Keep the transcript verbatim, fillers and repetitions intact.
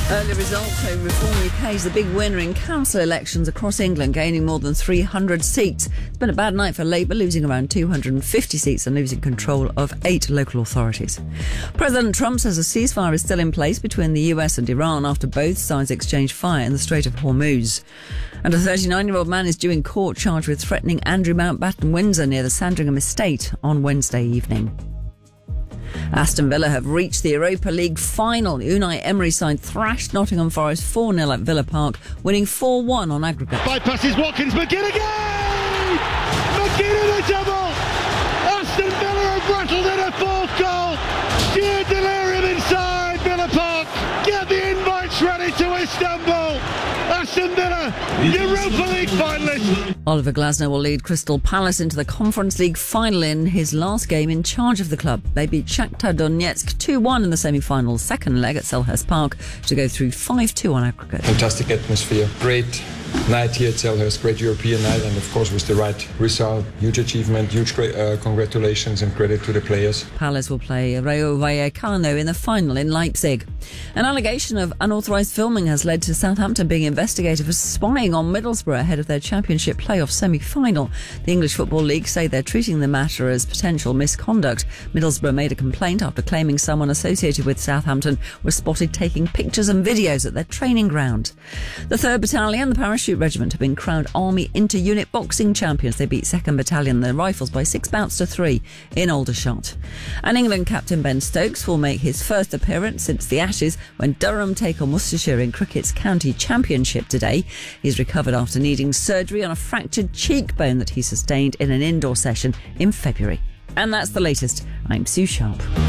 Early results show Reform U K is the big winner in council elections across England, gaining more than three hundred seats. It's been a bad night for Labour, losing around two hundred fifty seats and losing control of eight local authorities. President Trump says a ceasefire is still in place between the U S and Iran after both sides exchanged fire in the Strait of Hormuz. And a thirty-nine-year-old man is due in court charged with threatening Andrew Mountbatten Windsor near the Sandringham estate on Wednesday evening. Aston Villa have reached the Europa League final. Unai Emery's side thrashed Nottingham Forest four nil at Villa Park, winning four one on aggregate. Bypasses Watkins, McGinn again! McGinn in a double! Aston Villa have rattled in a fourth goal! Sheer delirium inside Villa Park! Get the invites ready to Istanbul! Aston Villa, Europa League finalists! Oliver Glasner will lead Crystal Palace into the Conference League final in his last game in charge of the club. They beat Shakhtar Donetsk two one in the semi-final second leg at Selhurst Park to go through five two on aggregate. Fantastic atmosphere, great night here at Selhurst, great European night, and of course with the right result, huge achievement, huge uh, congratulations and credit to the players. Palace will play Rayo Vallecano in the final in Leipzig. An allegation of unauthorised filming has led to Southampton being investigated for spying on Middlesbrough ahead of their Championship playoff semi-final. The English Football League say they're treating the matter as potential misconduct. Middlesbrough made a complaint after claiming someone associated with Southampton was spotted taking pictures and videos at their training ground. The third Battalion, the Parachute Regiment, have been crowned Army Inter-Unit Boxing Champions. They beat second Battalion, the Rifles, by six bouts to three in Aldershot. And England captain Ben Stokes will make his first appearance since the Ashes when Durham take on Worcestershire in cricket's county championship today. He's recovered after needing surgery on a fractured cheekbone that he sustained in an indoor session in February. And that's the latest. I'm Sue Sharp.